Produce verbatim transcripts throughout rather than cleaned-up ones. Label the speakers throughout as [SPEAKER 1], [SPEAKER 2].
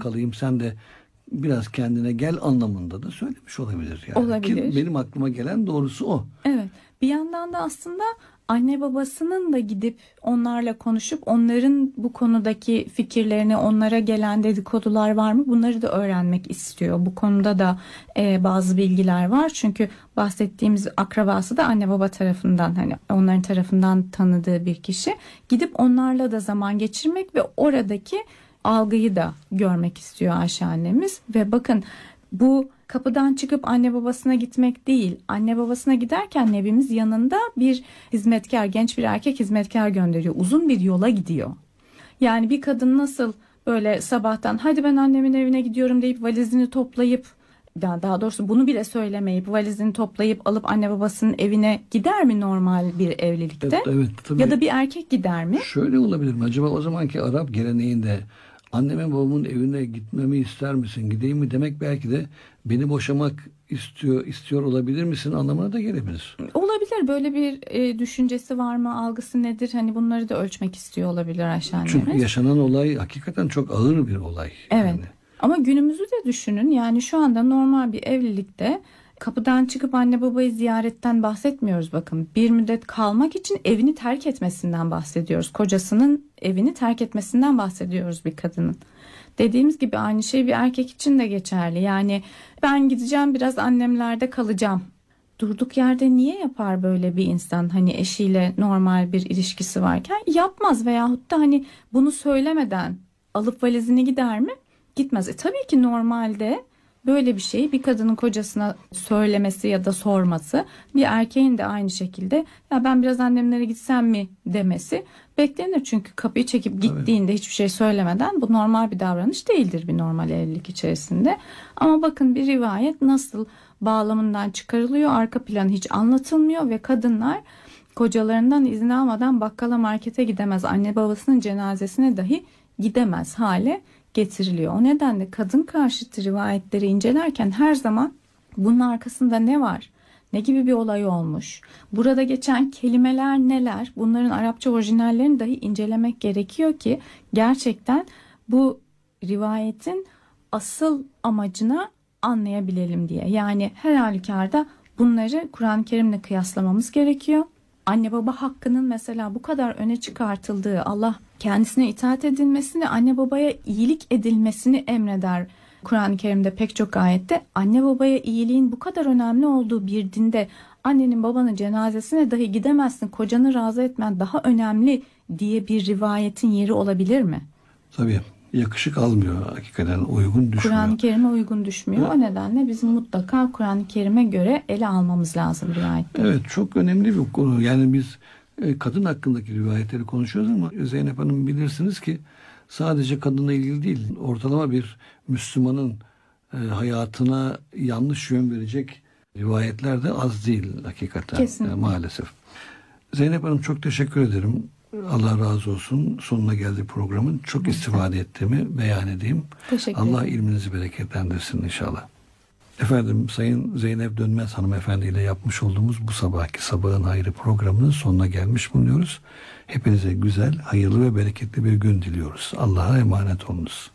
[SPEAKER 1] kalayım, sen de biraz kendine gel anlamında da söylemiş olabilir. Yani.
[SPEAKER 2] Olabilir.
[SPEAKER 1] Ki benim aklıma gelen doğrusu o.
[SPEAKER 2] Evet. Bir yandan da aslında anne babasının da gidip onlarla konuşup onların bu konudaki fikirlerini, onlara gelen dedikodular var mı, bunları da öğrenmek istiyor. Bu konuda da e, bazı bilgiler var. Çünkü bahsettiğimiz akrabası da anne baba tarafından, hani onların tarafından tanıdığı bir kişi. Gidip onlarla da zaman geçirmek ve oradaki algıyı da görmek istiyor Ayşe annemiz. Ve bakın, bu kapıdan çıkıp anne babasına gitmek değil. Anne babasına giderken Nebimiz yanında bir hizmetkar, genç bir erkek hizmetkar gönderiyor. Uzun bir yola gidiyor. Yani bir kadın nasıl böyle sabahtan hadi ben annemin evine gidiyorum deyip valizini toplayıp, daha doğrusu bunu bile söylemeyip valizini toplayıp alıp anne babasının evine gider mi normal bir evlilikte?
[SPEAKER 1] Evet, evet, tabii.
[SPEAKER 2] Ya da bir erkek gider mi?
[SPEAKER 1] Şöyle olabilir mi? Acaba o zamanki Arap geleneğinde annemin babamın evine gitmemi ister misin, gideyim mi demek belki de beni boşamak istiyor istiyor olabilir misin anlamına da gelebilir.
[SPEAKER 2] Olabilir. Böyle bir e, düşüncesi var mı? Algısı nedir? Hani bunları da ölçmek istiyor olabilir Ayşe annemiz.
[SPEAKER 1] Çünkü yaşanan olay hakikaten çok ağır bir olay.
[SPEAKER 2] Evet.
[SPEAKER 1] Yani.
[SPEAKER 2] Ama günümüzü de düşünün. Yani şu anda normal bir evlilikte kapıdan çıkıp anne babayı ziyaretten bahsetmiyoruz bakın. Bir müddet kalmak için evini terk etmesinden bahsediyoruz. Kocasının evini terk etmesinden bahsediyoruz bir kadının. Dediğimiz gibi aynı şey bir erkek için de geçerli. Yani ben gideceğim, biraz annemlerde kalacağım. Durduk yerde niye yapar böyle bir insan? Hani eşiyle normal bir ilişkisi varken yapmaz, veyahut da hani bunu söylemeden alıp valizini gider mi? Gitmez. E tabii ki normalde böyle bir şeyi bir kadının kocasına söylemesi ya da sorması, bir erkeğin de aynı şekilde ya ben biraz annemlere gitsem mi demesi beklenir. Çünkü kapıyı çekip gittiğinde Tabii. hiçbir şey söylemeden, bu normal bir davranış değildir bir normal evlilik içerisinde. Ama bakın bir rivayet nasıl bağlamından çıkarılıyor, arka planı hiç anlatılmıyor ve kadınlar kocalarından izin almadan bakkala, markete gidemez, anne babasının cenazesine dahi gidemez hale getiriliyor. O nedenle kadın karşıtı rivayetleri incelerken her zaman bunun arkasında ne var? Ne gibi bir olay olmuş? Burada geçen kelimeler neler? Bunların Arapça orijinallerini dahi incelemek gerekiyor ki gerçekten bu rivayetin asıl amacını anlayabilelim diye. Yani her halükarda bunları Kur'an-ı Kerim'le kıyaslamamız gerekiyor. Anne baba hakkının mesela bu kadar öne çıkartıldığı, Allah kendisine itaat edilmesini, anne babaya iyilik edilmesini emreder. Kur'an-ı Kerim'de pek çok ayette anne babaya iyiliğin bu kadar önemli olduğu bir dinde annenin babanın cenazesine dahi gidemezsin, kocanı razı etmen daha önemli diye bir rivayetin yeri olabilir mi?
[SPEAKER 1] Tabii. Yakışık almıyor, hakikaten uygun düşmüyor.
[SPEAKER 2] Kur'an-ı Kerim'e uygun düşmüyor. Evet. O nedenle bizim mutlaka Kur'an-ı Kerim'e göre ele almamız lazım rivayetleri.
[SPEAKER 1] Evet, çok önemli bir konu. Yani biz e, kadın hakkındaki rivayetleri konuşuyoruz ama Zeynep Hanım bilirsiniz ki sadece kadınla ilgili değil, ortalama bir Müslümanın e, hayatına yanlış yön verecek rivayetler de az değil hakikaten.
[SPEAKER 2] Kesinlikle.
[SPEAKER 1] E, maalesef. Zeynep Hanım çok teşekkür ederim. Allah razı olsun. Sonuna geldi programın. Çok evet. istifade ettiğimi beyan edeyim.
[SPEAKER 2] Teşekkür
[SPEAKER 1] Allah
[SPEAKER 2] ederim.
[SPEAKER 1] ilminizi bereketlendirsin inşallah. Efendim, Sayın Zeynep Dönmez hanımefendi ile yapmış olduğumuz bu sabahki Sabahın Hayrı programının sonuna gelmiş bulunuyoruz. Hepinize güzel, hayırlı ve bereketli bir gün diliyoruz. Allah'a emanet olunuz.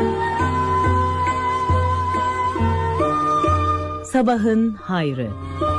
[SPEAKER 3] Sabahın Hayrı.